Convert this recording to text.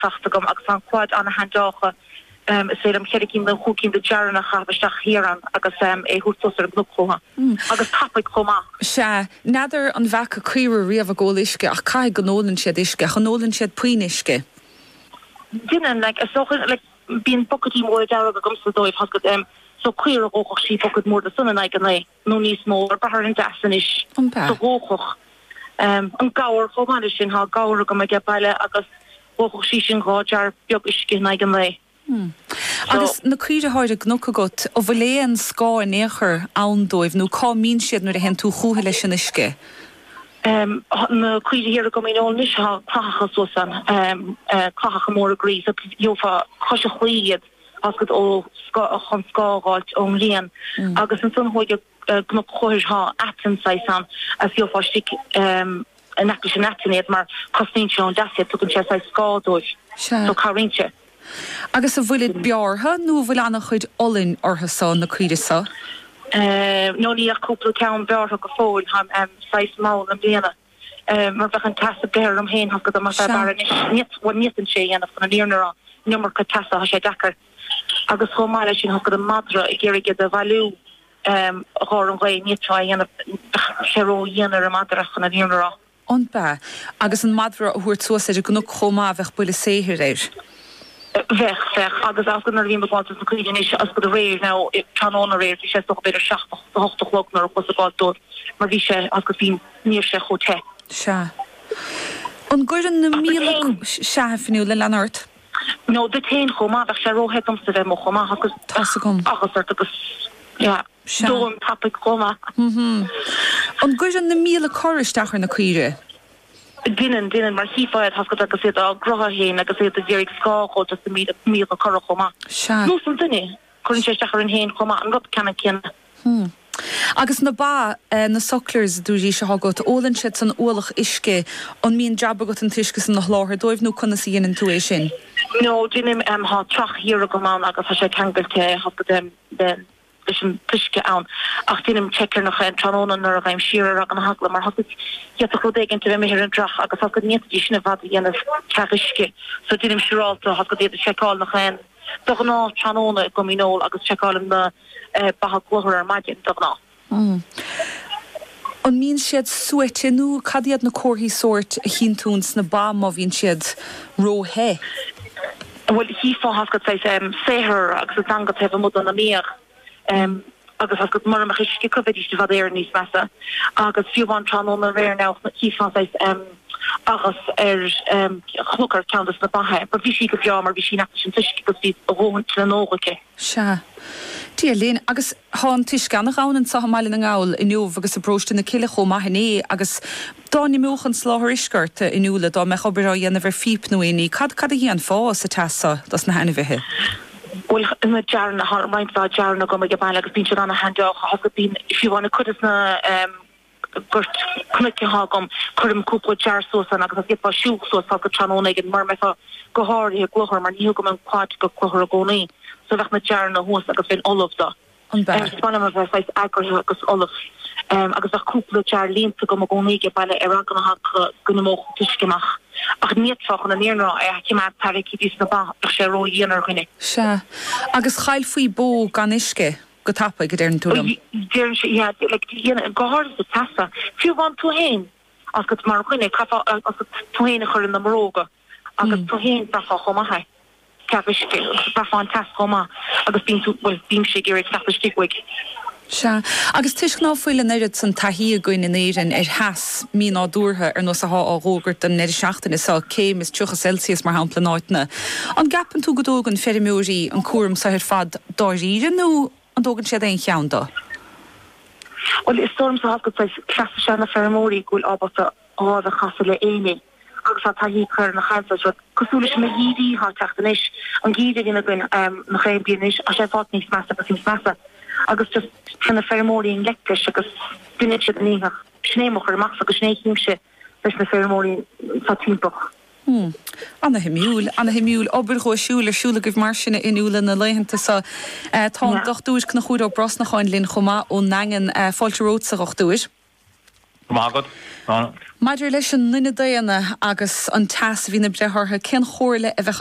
tachtagam agus an quad an handácha sém chedicin den chucin de jarna chabesteach hiran agus húsosar gluchoha agus tapig choma. Se nadidir an bhecha cuiir riamh a ggóliske ach cai gnólan siad isce, gnólan siad puinisce. Dinnen bín boketí mór de a gomsa dóibh has so cuiir óchoch sí boked mór de sunna gan lei nó níos mór bahar an dasan is so óchoch an gawer chomáile sin ha gawer go me ge bailile agus óchoch sí sin gájar beag isce gan lei. Agus na cuiide háide gnocha got ó bhléon scá néchar andóibh nó cá mín siad nuair a hen tú chuúthe leis sin isce. Na cuiide hir go mé nis ha clacha sosan clacha mór a grís a jofa choise chliad as go ó chun scágáilt ón líon agus an sun hoige gno choir ha atansáan as jofa stik an atannéad mar cosníse an dasia tugann sé scádóibh so carintse. Agus a bhfuilid beartha nó bhfuil anna chuid olin orthasá na cuiidesa? No ní aúpla cean beartha go fóil ha 6 má an bliana. Mar bheitchan tasa beir am héin has go mar nían sé anna fan an íarnará numar go tasa ha sé dachar. Agus chomáile sin has go an madra I ggéirige a bhú a gá an ghaid nítrá anna cheró dhéanar a madrachan an íarnará. An be, agus an madra a thuair tuasaid go chomá bheith buile séhir éir. Vech agus as go vín beá na cuiine is as go réir ná tróna réir hí sé doch beidir 8lognar op goá mar hí sé as go hín níor se choté. Se. An goan na míle sefinú le Leonard? No de tein chomá bheith sé róhetomsta bheith mo chomá agus agus dóm tapig chomá. An goan na míle choristeachar na cuire? Dinnen mar hífáid has go agus sé a grohahéin agus sé a dhérig scáó just mí a chor chomá. No san duine chun sé stachar an héin chomá an rot cena cinenne. Agus na ba na soclers dúí se hagat ólan si an ólach isce an mín jabba got an tuisce san nach láthir dóibh nó chuna sa dhéanaan tú é sin. No dunim há trach hir goán agus ha sé cheangalte has go den tuisce an ach dunim checkar nach tróna nar a bhaim siar ag an hagla mar has a chodégin te mé hir an drach agus has go nídí sinna bhd dhéanamh ceisce so dunim siráta has go déad seáil nach chen do ná tróna go mínó agus seáil na baha gluhar ar maidin do ná. An mín siad suetinú cadiad na cóirthaí sort a chintúns na ba má bhín siad róthe. Well hí fá has go séhir agus a dangad teh mu an na míach agus has go mar a chiisci covidiste bhd éir níos measa agus fiúháin tróna réir ná hí fá agus chlukar countdas na bathe, but bhí sí go bheá mar bhí sí nach sin tuisci go bhí a bhhaint le nógacha. Se. Tí léon agus há tuis gan gánan sa meile na gáil inniuh agus a brosta na ciile chomá hinné agus dána múchan sláthir iscarta inúla dá me chobarrá dhéanamh ar fípnúí cad a híon fá sa tesa das na hena bhithe. Well na jarna har mind va jarna go me bail agus bín an handoch has been if you want to cut us na gurt knukke hagam chum cúpla jar so an agus get siú so go tróna gin mar me go háir hi gluchar mar níú go an quad go chluchar a gcónaí so bheith na jarna hús agus fin olaf da spanna a bheith agrathe agus olaf agus a cúpla jar línta go a gcónaí ge bailile ar an ha gunna mó tuisceach ach níadfach an níarná ce mar parikidís na ba sé ró dhéanar chuine. Se agus chail faoi bó gan isce go tappa go déirn túlam. Déirn sé dhéana gáir sa tasa fiúháin tú héin as go mar chuine as go túhéine chur in na mróga agus tú héin brafa chomathe ceisce braáin tas chomá agus bím sé gur tapastíigh. Se agus tuis ná foiile neirid san taí a goin in éan ar heas mí á dúrtha ar nó a há árógurt an neidir seachtain is céim is 2 Celsius mar hapla náitna. An gapan tú godógan ferrimúí an cuam sa ar fad dáíre nó an dógan sé éon cheanda? Well is storm sa has go clas sena ferrimóí gúil ábata á a chasa le éine. agus a taí chur na chaimsa cosúla na hídí há teachtanis an gíide gin gin na chéimbíis a sé fát níos measa a síns measa. agus just chuna ferrimóí leiclis agus duine si níach snémochar max agus snéhíimse leis na ferrimóí sa tímpach. Anna himúil obergó siúla siúla goh mar sinna inúla na leihananta sa tá doch dúis na chuúd ó bros nach cháin linn chomá ó nagan fáilterót sa roch dúis. Maidir leis an nunne déana agus an tas hína brethirtha cin chóirle a bheith